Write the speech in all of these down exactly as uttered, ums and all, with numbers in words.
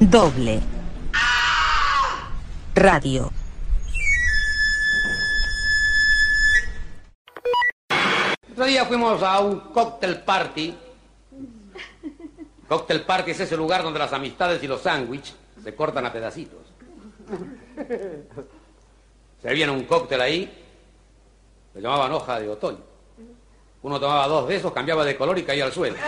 Doble Radio. Otro día fuimos a un cóctel party. Cóctel party es ese lugar donde las amistades y los sándwiches se cortan a pedacitos. Servían un cóctel ahí, lo llamaban hoja de otoño. Uno tomaba dos de esos, cambiaba de color y caía al suelo.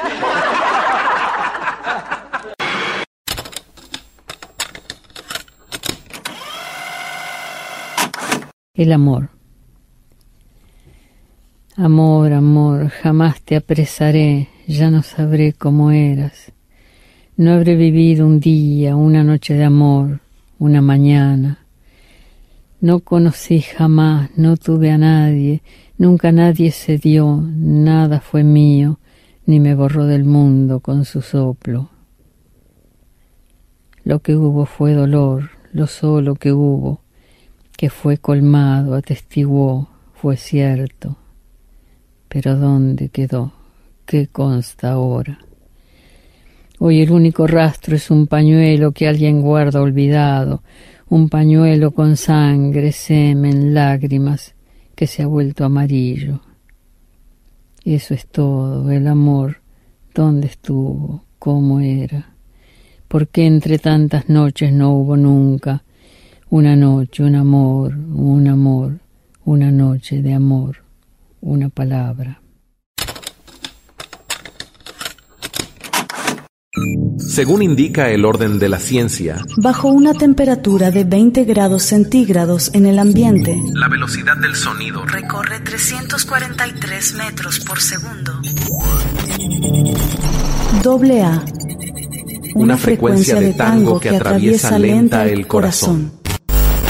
El amor. Amor, amor, jamás te apresaré, ya no sabré cómo eras. No habré vivido un día, una noche de amor, una mañana. No conocí jamás, no tuve a nadie, nunca nadie se dio, nada fue mío, ni me borró del mundo con su soplo. Lo que hubo fue dolor, lo solo que hubo, que fue colmado, atestiguó, fue cierto. Pero ¿dónde quedó? ¿Qué consta ahora? Hoy el único rastro es un pañuelo que alguien guarda olvidado, un pañuelo con sangre, semen, lágrimas, que se ha vuelto amarillo. Y eso es todo, el amor, ¿dónde estuvo? ¿Cómo era? ¿Por qué entre tantas noches no hubo nunca una noche, un amor, un amor, una noche de amor, una palabra? Según indica el orden de la ciencia, bajo una temperatura de veinte grados centígrados en el ambiente, la velocidad del sonido recorre trescientos cuarenta y tres metros por segundo. Doble A, una, una frecuencia de tango que atraviesa lenta el corazón.